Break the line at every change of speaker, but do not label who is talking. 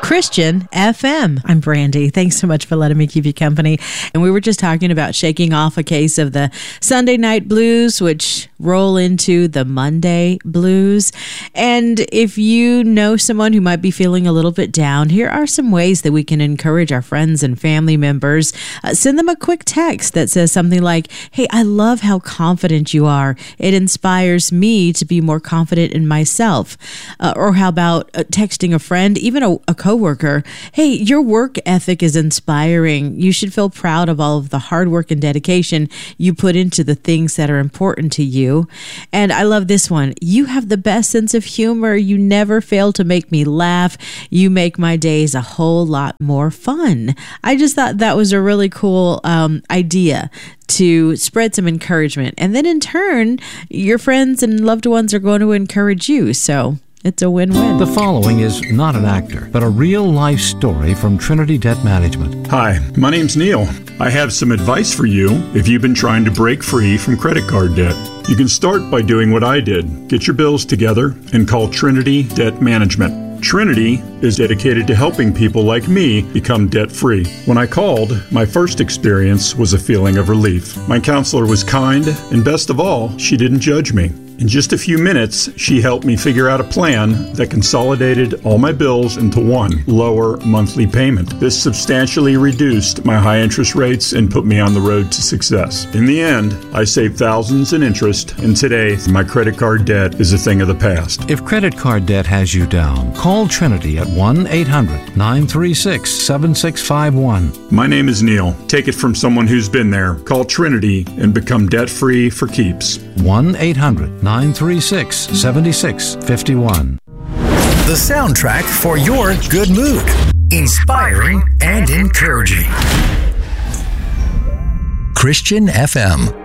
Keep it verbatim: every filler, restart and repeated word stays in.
Christian F M. I'm Brandy. Thanks so much for letting me keep you company. And we were just talking about shaking off a case of the Sunday night blues, which roll into the Monday blues. And if you know someone who might be feeling a little bit down, here are some ways that we can encourage our friends and family members. Uh, send them a quick text that says something like, hey, I love how confident you are. It inspires me to be more confident in myself. Uh, or how about uh, texting a friend, even a, a coworker, hey, your work ethic is inspiring. You should feel proud of all of the hard work and dedication you put into the things that are important to you. And I love this one. You have the best sense of humor. You never fail to make me laugh. You make my days a whole lot more fun. I just thought that was a really cool um, idea to spread some encouragement. And then in turn, your friends and loved ones are going to encourage you. So it's a win-win.
The following is not an actor, but a real-life story from Trinity Debt Management.
Hi, my name's Neil. I have some advice for you if you've been trying to break free from credit card debt. You can start by doing what I did. Get your bills together and call Trinity Debt Management. Trinity is dedicated to helping people like me become debt-free. When I called, my first experience was a feeling of relief. My counselor was kind, and best of all, she didn't judge me. In just a few minutes, she helped me figure out a plan that consolidated all my bills into one lower monthly payment. This substantially reduced my high interest rates and put me on the road to success. In the end, I saved thousands in interest, and today, my credit card debt is a thing of the past.
If credit card debt has you down, call Trinity at one eight hundred nine three six seven six five one.
My name is Neil. Take it from someone who's been there. Call Trinity and become debt-free for keeps.
one eight hundred nine three six seven six five one.
The soundtrack for your good mood. Inspiring and encouraging. Christian F M.